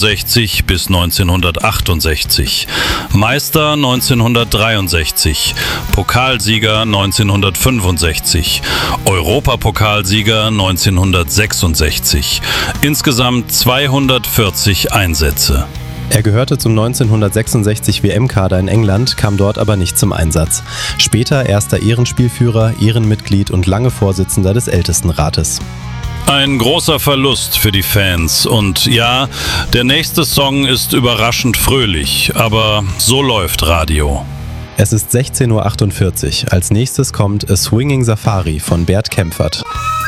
1960 bis 1968, Meister 1963, Pokalsieger 1965, Europapokalsieger 1966, insgesamt 240 Einsätze. Er gehörte zum 1966 WM-Kader in England, kam dort aber nicht zum Einsatz. Später erster Ehrenspielführer, Ehrenmitglied und lange Vorsitzender des Ältestenrates. Ein großer Verlust für die Fans und ja, der nächste Song ist überraschend fröhlich, aber so läuft Radio. Es ist 16:48 Uhr. Als nächstes kommt A Swinging Safari von Bert Kaempfert.